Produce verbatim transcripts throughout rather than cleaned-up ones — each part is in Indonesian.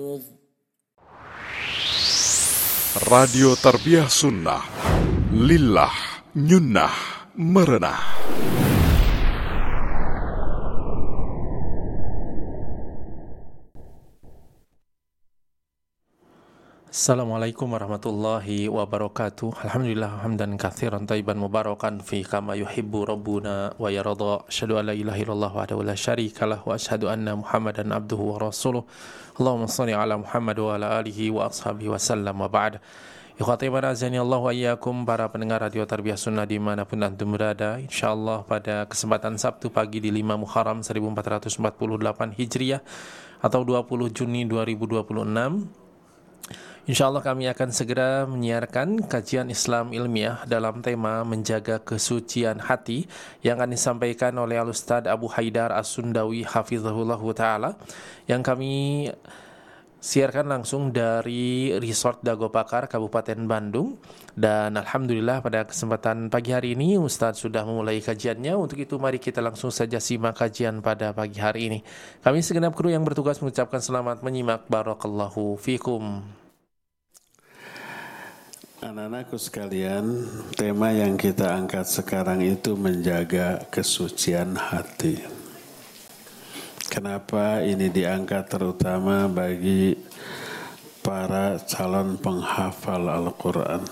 Radio Tarbiyah Sunnah Lillah Nyunnah Merenah. Assalamualaikum warahmatullahi wabarakatuh. Alhamdulillah hamdan katsiran thayyiban mubarakan fi kama yuhibbu rabbuna wa yarda. Asyhadu an la ilaha illallah wahdahu la syarikalah wa asyhadu anna Muhammadan abduhu wa rasuluh. Allahumma shalli ala Muhammad wa ala alihi wa ashabihi wa sallam wa ba'd. Ikhwati wa azani Allah wa iyyakum, para pendengar Radio Tarbiyah Sunnah dimanapun antum berada. Insyaallah pada kesempatan Sabtu pagi di lima Muharram seribu empat ratus empat puluh delapan Hijriah atau dua puluh Juni dua ribu dua puluh enam, InsyaAllah kami akan segera menyiarkan kajian Islam ilmiah dalam tema menjaga kesucian hati yang akan disampaikan oleh Al-Ustadz Abu Haidar As-Sundawi Hafizahullahu Ta'ala, yang kami siarkan langsung dari Resort Dago Pakar, Kabupaten Bandung. Dan Alhamdulillah pada kesempatan pagi hari ini Ustadz sudah memulai kajiannya. Untuk itu mari kita langsung saja simak kajian pada pagi hari ini. Kami segenap kru yang bertugas mengucapkan selamat menyimak. Barakallahu fikum. Anak-anakku sekalian, tema yang kita angkat sekarang itu menjaga kesucian hati. Kenapa ini diangkat terutama bagi para calon penghafal Al-Quran?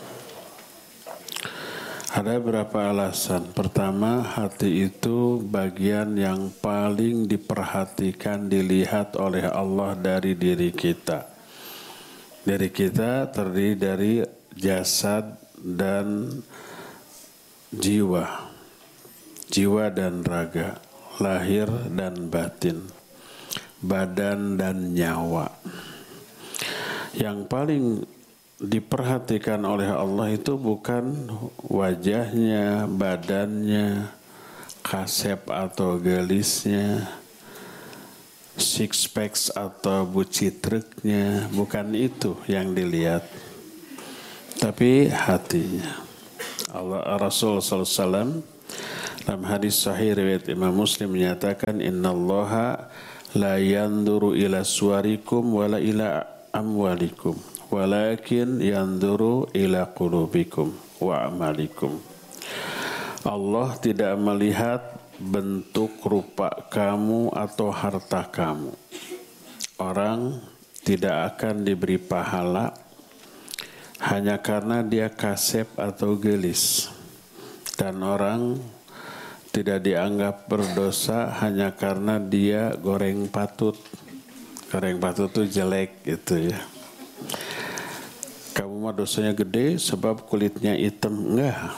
Ada beberapa alasan. Pertama, hati itu bagian yang paling diperhatikan, dilihat oleh Allah dari diri kita. Diri kita terdiri dari jasad dan jiwa, jiwa dan raga, lahir dan batin, badan dan nyawa. Yang paling diperhatikan oleh Allah itu bukan wajahnya, badannya, kasep atau gelisnya, six packs atau bucitruknya, bukan itu yang dilihat, tapi hatinya. Allah Rasul sallallahu alaihi wasallam dalam hadis sahih riwayat Imam Muslim menyatakan, innallaha la yanduru ila suwarikum wala ila amwalikum walakin yanduru ila qulubikum wa amalikum. Allah tidak melihat bentuk rupa kamu atau harta kamu. Orang tidak akan diberi pahala hanya karena dia kasep atau gelis, dan orang tidak dianggap berdosa hanya karena dia goreng patut. Goreng patut itu jelek gitu ya. Kamu mah dosanya gede sebab kulitnya hitam, enggak.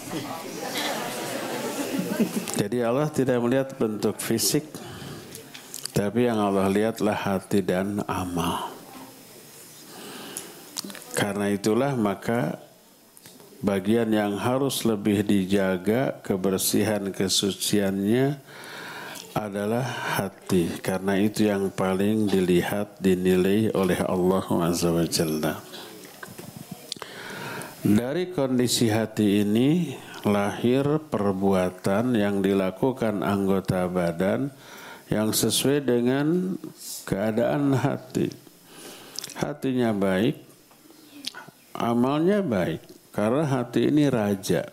Jadi Allah tidak melihat bentuk fisik, tapi yang Allah lihatlah hati dan amal. Karena itulah maka bagian yang harus lebih dijaga kebersihan kesuciannya adalah hati. Karena itu yang paling dilihat, dinilai oleh Allah Azza wa Jalla. Dari kondisi hati ini lahir perbuatan yang dilakukan anggota badan yang sesuai dengan keadaan hati. Hatinya baik, amalnya baik, karena hati ini raja.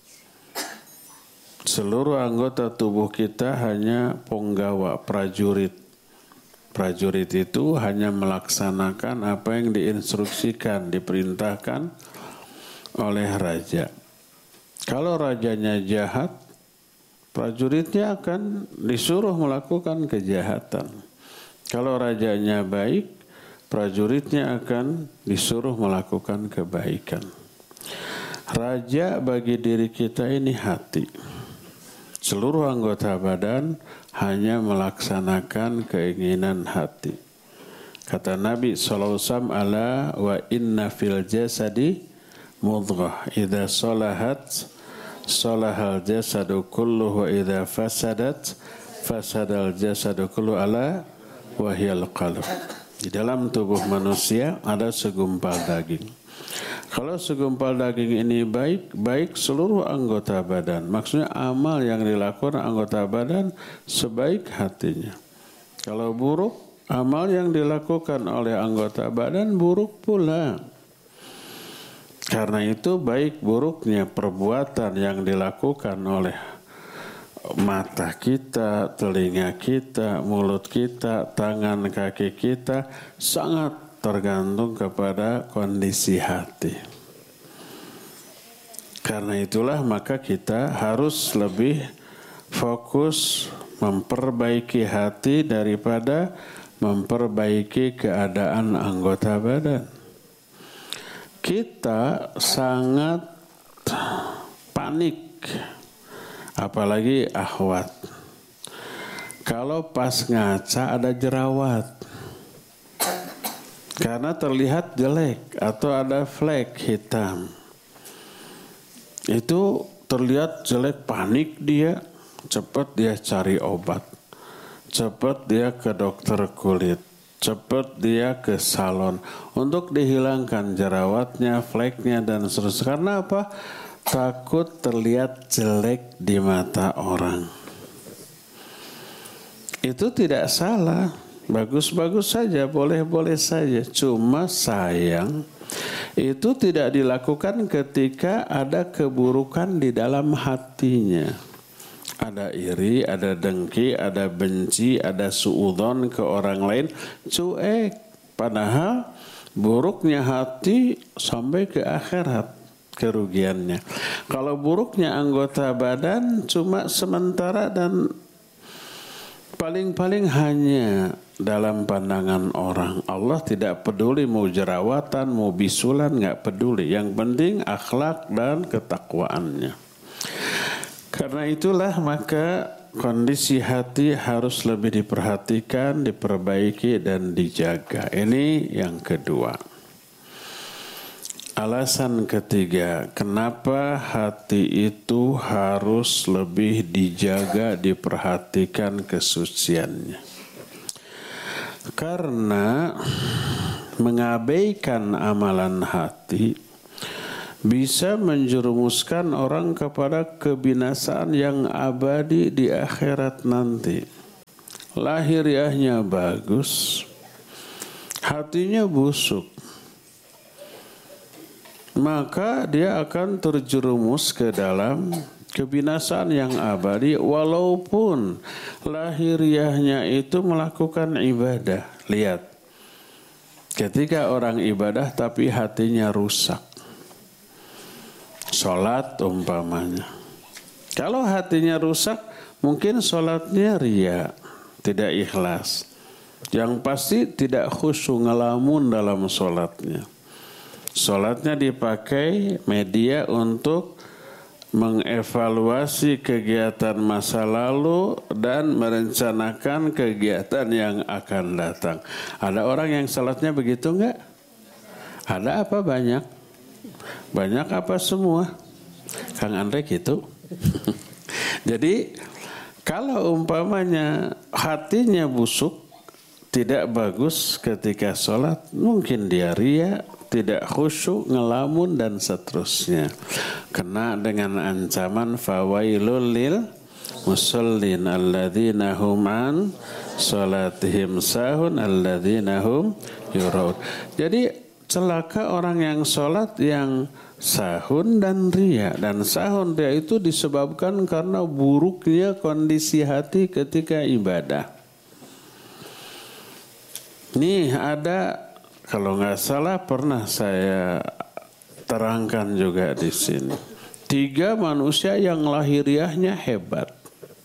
Seluruh anggota tubuh kita hanya punggawa, prajurit. Prajurit itu hanya melaksanakan apa yang diinstruksikan, diperintahkan oleh raja. Kalau rajanya jahat, prajuritnya akan disuruh melakukan kejahatan. Kalau rajanya baik, prajuritnya akan disuruh melakukan kebaikan. Raja bagi diri kita ini hati. Seluruh anggota badan hanya melaksanakan keinginan hati. Kata Nabi shallallahu alaihi wasallam, ala wa inna fil jasadi mudghah idza salahat salahal jasadu kulluhu wa idza fasadat fasadal jasadu kulluhu ala wahyal qalb. Di dalam tubuh manusia ada segumpal daging. Kalau segumpal daging ini baik, baik seluruh anggota badan. Maksudnya amal yang dilakukan anggota badan sebaik hatinya. Kalau buruk, amal yang dilakukan oleh anggota badan buruk pula. Karena itu baik buruknya perbuatan yang dilakukan oleh mata kita, telinga kita, mulut kita, tangan kaki kita sangat tergantung kepada kondisi hati. Karena itulah maka kita harus lebih fokus memperbaiki hati daripada memperbaiki keadaan anggota badan. Kita sangat panik, apalagi akhwat, kalau pas ngaca ada jerawat karena terlihat jelek atau ada flek hitam. Itu terlihat jelek, panik dia, cepat dia cari obat, cepat dia ke dokter kulit, cepat dia ke salon untuk dihilangkan jerawatnya, fleknya dan seterusnya. Karena apa? Takut terlihat jelek di mata orang. Itu tidak salah, bagus-bagus saja, boleh-boleh saja. Cuma sayang itu tidak dilakukan ketika ada keburukan di dalam hatinya. Ada iri, ada dengki, ada benci, ada suudzon ke orang lain, cuek. Padahal buruknya hati sampai ke akhirat kerugiannya. Kalau buruknya anggota badan cuma sementara dan paling-paling hanya dalam pandangan orang. Allah tidak peduli mau jerawatan, mau bisulan, nggak peduli. Yang penting akhlak dan ketakwaannya. Karena itulah maka kondisi hati harus lebih diperhatikan, diperbaiki dan dijaga. Ini yang kedua. Alasan ketiga, kenapa hati itu harus lebih dijaga, diperhatikan kesuciannya. Karena mengabaikan amalan hati bisa menjerumuskan orang kepada kebinasaan yang abadi di akhirat nanti. Lahiriahnya bagus, hatinya busuk, maka dia akan terjerumus ke dalam kebinasaan yang abadi walaupun lahiriahnya itu melakukan ibadah. Lihat, ketika orang ibadah tapi hatinya rusak, sholat umpamanya, kalau hatinya rusak mungkin sholatnya riya, tidak ikhlas, yang pasti tidak khusyuk, ngelamun dalam sholatnya. Sholatnya dipakai media untuk mengevaluasi kegiatan masa lalu dan merencanakan kegiatan yang akan datang. Ada orang yang sholatnya begitu enggak? Ada apa banyak? Banyak apa semua? Kang Andre gitu. Jadi kalau umpamanya hatinya busuk, tidak bagus ketika sholat, mungkin dia riya, tidak khusyuk, ngelamun dan seterusnya. Kena dengan ancaman fawailul lil musallin alladzina hum an salatihim sahun alladzina hum yuraun. Jadi celaka orang yang sholat yang sahun dan riya. Dan sahun riya itu disebabkan karena buruknya kondisi hati ketika ibadah. Nih ada, kalau nggak salah pernah saya terangkan juga di sini. Tiga manusia yang lahiriahnya hebat.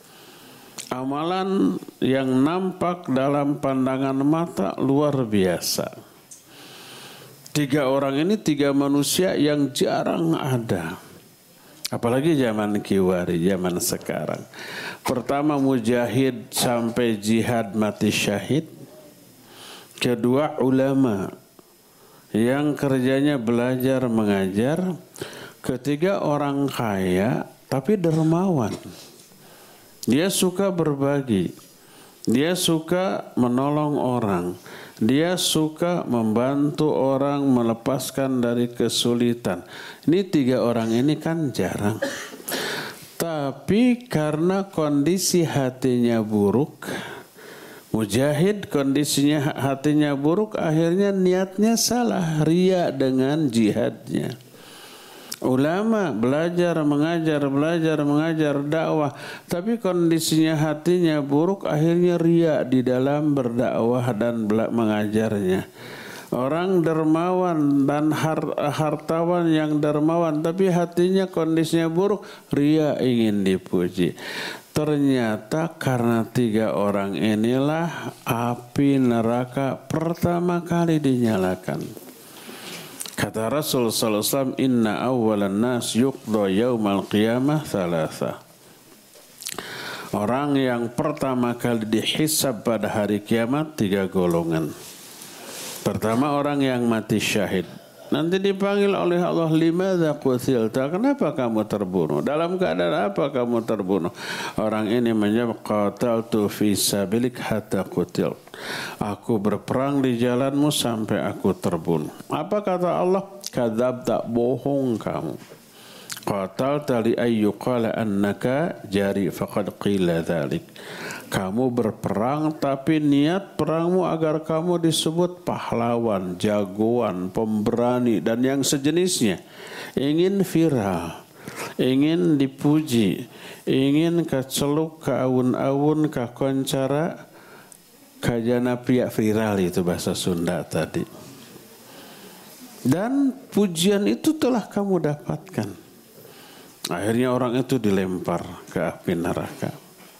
Amalan yang nampak dalam pandangan mata luar biasa. Tiga orang ini tiga manusia yang jarang ada. Apalagi zaman kiwari, zaman sekarang. Pertama mujahid sampai jihad mati syahid. Kedua ulama yang kerjanya belajar mengajar. Ketiga orang kaya tapi dermawan. Dia suka berbagi. Dia suka menolong orang. Dia suka membantu orang melepaskan dari kesulitan. Ini tiga orang ini kan jarang. Tapi karena kondisi hatinya buruk, Mujahid kondisinya hatinya buruk, akhirnya niatnya salah, riya dengan jihadnya. Ulama belajar, mengajar, belajar, mengajar, dakwah, tapi kondisinya hatinya buruk, akhirnya riya di dalam berdakwah dan mengajarnya. Orang dermawan dan hartawan yang dermawan, tapi hatinya kondisinya buruk, riya ingin dipuji. Ternyata karena tiga orang inilah api neraka pertama kali dinyalakan. Kata Rasul sallallahu alaihi wasallam, inna awwalan nas yuqda yaumal qiyamah thalatha. Orang yang pertama kali dihisab pada hari kiamat tiga golongan. Pertama, orang yang mati syahid. Nanti dipanggil oleh Allah, limadza qutilta, kenapa kamu terbunuh? Dalam keadaan apa kamu terbunuh? Orang ini menjawab, qataltu fi sabilik hatta qutil. Aku berperang di jalanmu sampai aku terbunuh. Apa kata Allah? Kadzabta, bohong kamu. Qatalta li ayyuqala annaka jari faqad qila dzalik. Kamu berperang tapi niat perangmu agar kamu disebut pahlawan, jagoan, pemberani dan yang sejenisnya. Ingin viral, ingin dipuji, ingin keceluk, keawun-awun, kekoncara, kajana pria viral, itu bahasa Sunda tadi. Dan pujian itu telah kamu dapatkan. Akhirnya orang itu dilempar ke api neraka.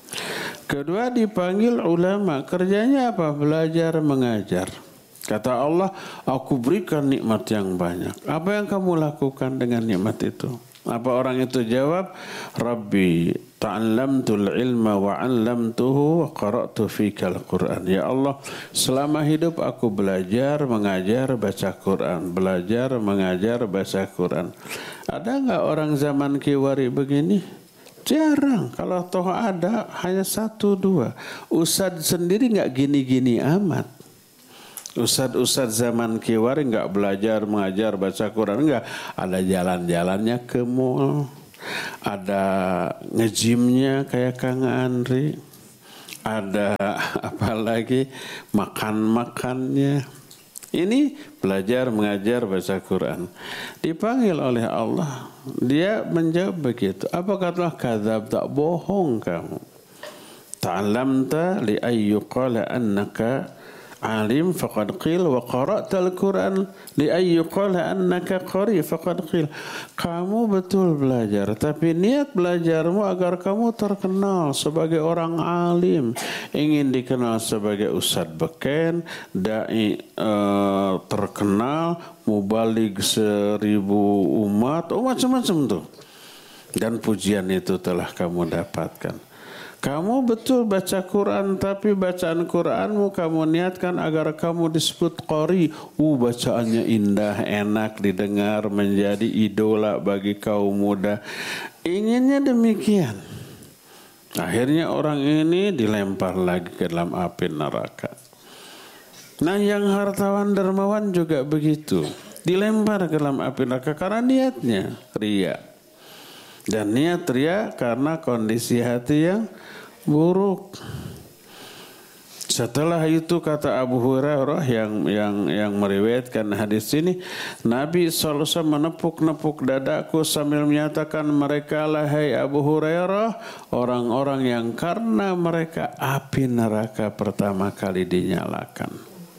Kedua, dipanggil ulama, kerjanya apa? Belajar, mengajar. Kata Allah, aku berikan nikmat yang banyak. Apa yang kamu lakukan dengan nikmat itu? Apa orang itu jawab? Rabbi ta'allamtul ilma wa 'allamtuhu wa qara'tu fikal Qur'an. Ya Allah, selama hidup aku belajar, mengajar, baca Quran. Belajar, mengajar, baca Quran. Ada enggak orang zaman kiwari begini? Jarang. Kalau toh ada, hanya satu dua. Ustad sendiri enggak gini-gini amat. Ustad-ustad zaman kiwari enggak belajar, mengajar, baca Quran, enggak. Ada jalan-jalannya ke mall. Ada ngejimnya kayak Kang Andri. Ada apa lagi, makan-makannya. Ini belajar, mengajar, baca Quran. Dipanggil oleh Allah, dia menjawab begitu. Apa kata kadzab, tak bohong kamu. Ta'allamta li ayyuqala annaka alim faqad qil wa qara'tal Quran li ayyuqala annaka qari faqad qil. Kamu betul belajar, tapi niat belajarmu agar kamu terkenal sebagai orang alim, ingin dikenal sebagai ustadz beken, dai uh, terkenal, mubalig seribu umat, oh macam-macam tuh. Dan pujian itu telah kamu dapatkan. Kamu betul baca Quran, tapi bacaan Quranmu kamu niatkan agar kamu disebut qari. Uh, bacaannya indah, enak didengar, menjadi idola bagi kaum muda. Inginnya demikian. Akhirnya orang ini dilempar lagi ke dalam api neraka. Nah, yang hartawan dermawan juga begitu. Dilempar ke dalam api neraka karena niatnya riya. Dan niat riya karena kondisi hati yang buruk. Setelah itu kata Abu Hurairah yang yang yang meriwayatkan hadis ini, Nabi shallallahu alaihi wasallam menepuk-nepuk dadaku sambil menyatakan, mereka lah hai Abu Hurairah, orang-orang yang karena mereka api neraka pertama kali dinyalakan.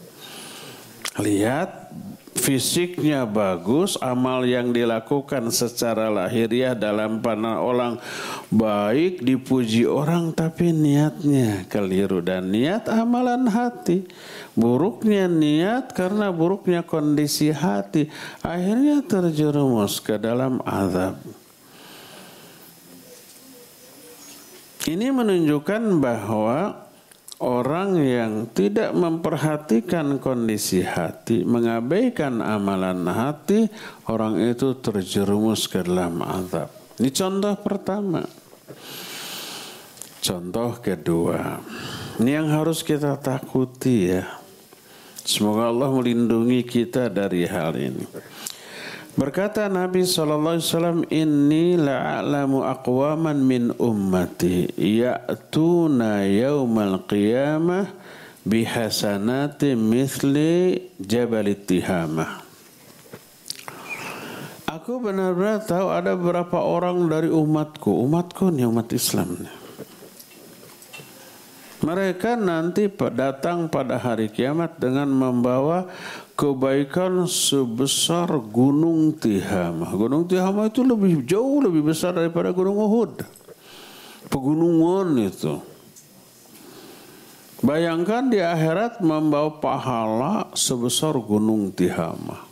Lihat, fisiknya bagus, amal yang dilakukan secara lahiriah dalam pandangan orang baik, dipuji orang, tapi niatnya keliru. Dan niat amalan hati, buruknya niat karena buruknya kondisi hati, akhirnya terjerumus ke dalam azab. Ini menunjukkan bahwa orang yang tidak memperhatikan kondisi hati, mengabaikan amalan hati, orang itu terjerumus ke dalam azab. Ini contoh pertama. Contoh kedua, ini yang harus kita takuti ya. Semoga Allah melindungi kita dari hal ini. Berkata Nabi sallallahu alaihi wasallam, inni la'alamu aqwaman min ummati ya'tuna yaumal qiyamah bihasanati mithli jabal Tihamah. Aku benar-benar tahu ada beberapa orang dari umatku, umatku nih, umat Islam nih. Mereka nanti datang pada hari kiamat dengan membawa kebaikan sebesar gunung Tihamah. Gunung Tihamah itu lebih jauh lebih besar daripada gunung Uhud. Pegunungan itu. Bayangkan di akhirat membawa pahala sebesar gunung Tihamah.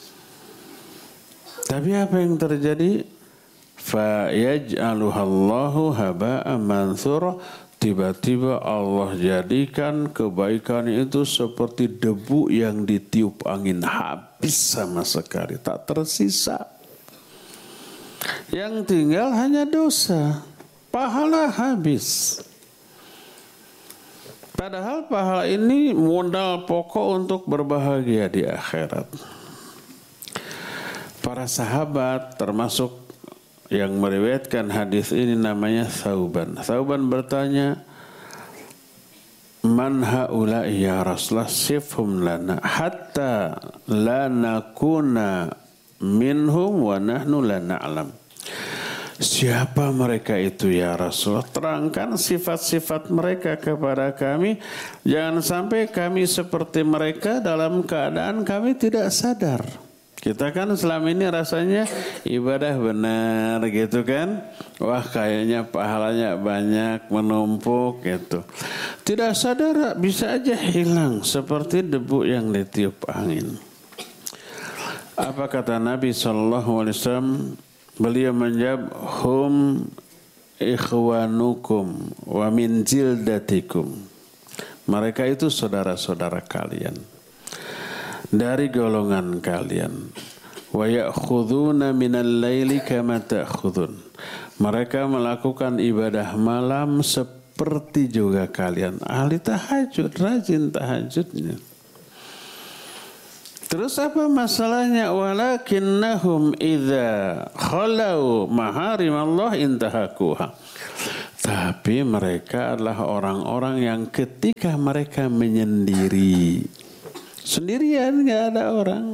Tapi apa yang terjadi? Fa yaj'aluhallahu haba'an mansura. Tiba-tiba Allah jadikan kebaikan itu seperti debu yang ditiup angin, habis sama sekali, tak tersisa. Yang tinggal hanya dosa, pahala habis. Padahal pahala ini modal pokok untuk berbahagia di akhirat. Para sahabat termasuk yang meriwayatkan hadis ini namanya Thauban. Thauban bertanya, "Man haula'i ya Rasulullah, sifhum lana hatta la nakuna minhum wa nahnu la na'lam." Siapa mereka itu ya Rasulullah? Terangkan sifat-sifat mereka kepada kami. Jangan sampai kami seperti mereka dalam keadaan kami tidak sadar. Kita kan selama ini rasanya ibadah benar gitu kan. Wah kayaknya pahalanya banyak, menumpuk gitu. Tidak sadar bisa aja hilang seperti debu yang ditiup angin. Apa kata Nabi shallallahu alaihi wasallam? Beliau menjawab, hum ikhwanukum wa min jildatikum. Mereka itu saudara-saudara kalian dari golongan kalian. Wa ya'khuduna minal laili kama ta'khudun. Mereka melakukan ibadah malam seperti juga kalian. Ahli tahajud, rajin tahajudnya. Terus apa masalahnya? Walakinnahum idza khalau maharim Allah intahakuha. Tapi mereka adalah orang-orang yang ketika mereka menyendiri, sendirian, nggak ada orang.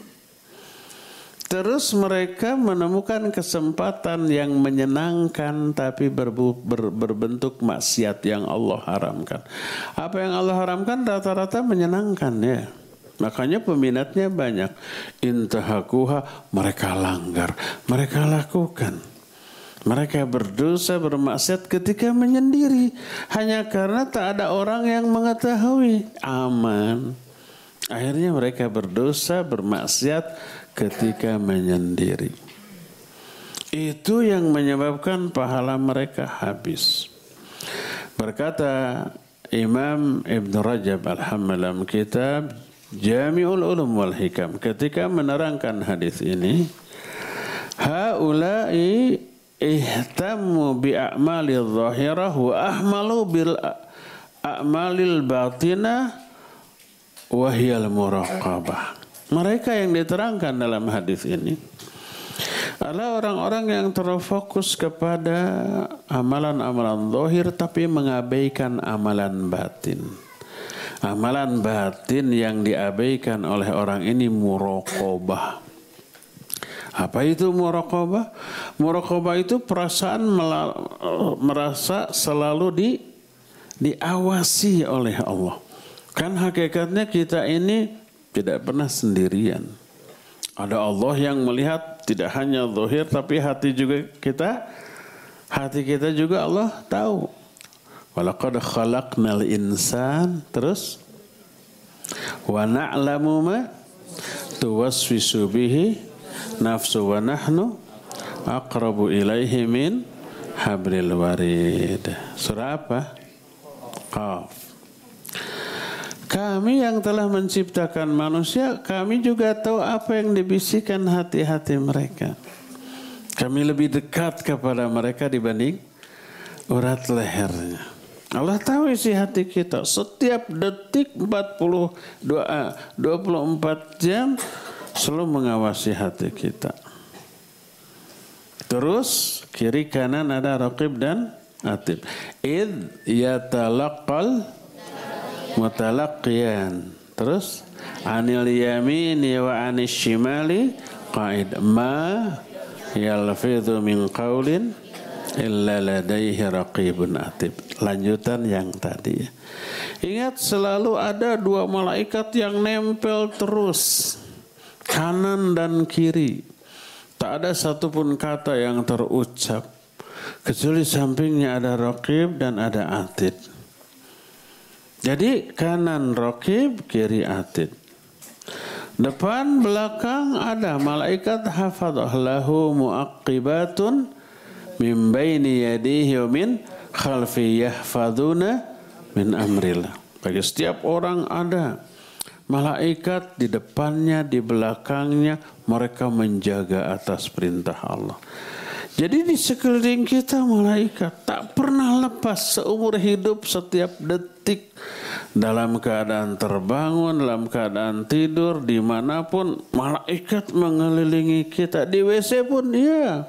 Terus mereka menemukan kesempatan yang menyenangkan tapi berbu, ber, berbentuk maksiat yang Allah haramkan. Apa yang Allah haramkan rata-rata menyenangkan ya. Makanya peminatnya banyak. Intahakuha, mereka langgar, mereka lakukan. Mereka berdosa, bermaksiat ketika menyendiri. Hanya karena tak ada orang yang mengetahui. Aman. Akhirnya mereka berdosa, bermaksiat ketika menyendiri. Itu yang menyebabkan pahala mereka habis. Berkata Imam Ibn Rajab Al-Hambali dalam kitab Jami'ul Ulum wal Hikam ketika menerangkan hadis ini, haula'i ihtammu bi'a'malil zahirah wa ahmalu bil a'malil batinah wahyal muraqabah. Mereka yang diterangkan dalam hadis ini adalah orang-orang yang terfokus kepada amalan-amalan zahir tapi mengabaikan amalan batin. Amalan batin yang diabaikan oleh orang ini muraqabah. Apa itu muraqabah? Muraqabah itu perasaan merasa selalu di diawasi oleh Allah. Kan hakikatnya kita ini tidak pernah sendirian. Ada Allah yang melihat tidak hanya zahir tapi hati juga kita. Hati kita juga Allah tahu. Walaqad khalaqnal insan, terus wa na'lamu ma tuwaswisu bihi nafsu wa nahnu aqrabu ilaihi min hablil warid. Surah apa? Qaf. Kami yang telah menciptakan manusia, kami juga tahu apa yang dibisikkan hati-hati mereka. Kami lebih dekat kepada mereka dibanding urat lehernya. Allah tahu isi hati kita. Setiap detik empat puluh dua, dua puluh empat jam selalu mengawasi hati kita. Terus kiri kanan ada raqib dan atid. Id yatalaqal mutalaqqiyan. Terus anil yamini wa anis shimali qa'id. Ma yalfidhu min qaulin illa ladaihi raqibun atid. Lanjutan yang tadi. Ingat, selalu ada dua malaikat yang nempel terus, kanan dan kiri. Tak ada satupun kata yang terucap kecuali sampingnya ada raqib dan ada atid. Jadi kanan raqib, kiri atid. Depan belakang ada malaikat hafadzah lahu muaqqibatun min baini yadihi wa min khalfi yahfadzuna min amrillah. Bagi setiap orang ada malaikat di depannya, di belakangnya, mereka menjaga atas perintah Allah. Jadi di sekeliling kita malaikat tak pernah lepas seumur hidup, setiap detik, dalam keadaan terbangun, dalam keadaan tidur, dimanapun malaikat mengelilingi kita. Di W C pun ya.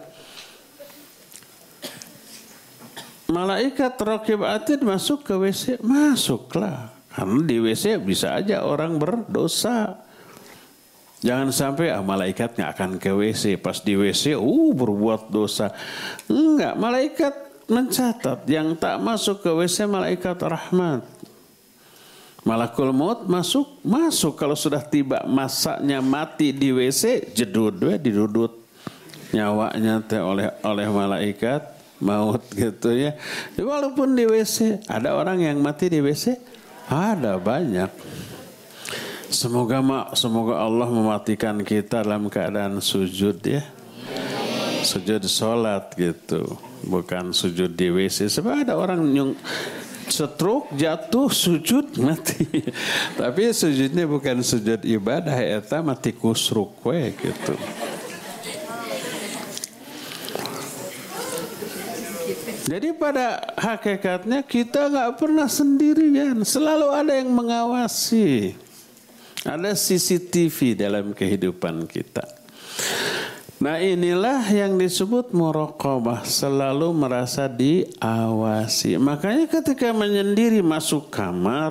Malaikat raqib atid masuk ke W C, masuklah. Karena di W C bisa aja orang berdosa. Jangan sampai ah, malaikat nggak akan ke W C, pas di W C uh berbuat dosa. Enggak, malaikat mencatat. Yang tak masuk ke W C malaikat rahmat. Malakul maut masuk, masuk kalau sudah tiba masanya mati di W C, jedud we didudut nyawanya teh oleh oleh malaikat maut gitu ya. Walaupun di W C ada orang yang mati di W C, ada banyak. Semoga semoga Allah mematikan kita dalam keadaan sujud ya. Sujud sholat gitu. Bukan sujud di W C. Sebab ada orang yang stroke, jatuh, sujud, mati. Tapi sujudnya bukan sujud ibadah. Eta mati kusruk we gitu. Jadi pada hakikatnya kita gak pernah sendirian. Selalu ada yang mengawasi. Ada C C T V dalam kehidupan kita. Nah inilah yang disebut muraqabah. Selalu merasa diawasi. Makanya ketika menyendiri masuk kamar,